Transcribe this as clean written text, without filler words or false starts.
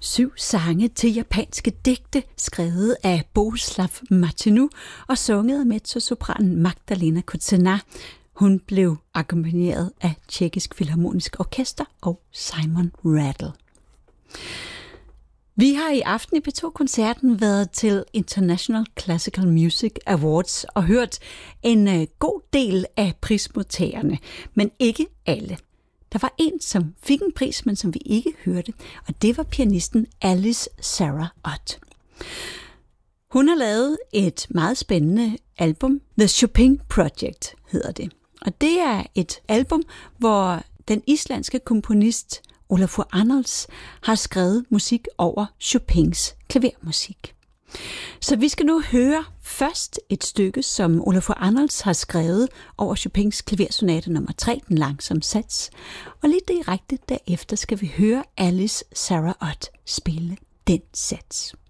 7 sange til japanske digte, skrevet af Bohuslav Martinu og sunget af mezzosopranen Magdalena Kozená. Hun blev akkompagneret af Tjekkisk Filharmonisk Orkester og Simon Rattle. Vi har i aften i P2-koncerten været til International Classical Music Awards og hørt en god del af prismodtagerne, men ikke alle. Der var en, som fik en pris, men som vi ikke hørte, og det var pianisten Alice Sarah Ott. Hun har lavet et meget spændende album, The Chopin Project hedder det. Og det er et album, hvor den islandske komponist Olafur Arnalds har skrevet musik over Chopins klavermusik. Så vi skal nu høre først et stykke, som Olafur Arnalds har skrevet over Chopins klaversonate nummer 3, den langsomme sats. Og lidt direkte derefter skal vi høre Alice Sarah Ott spille den sats.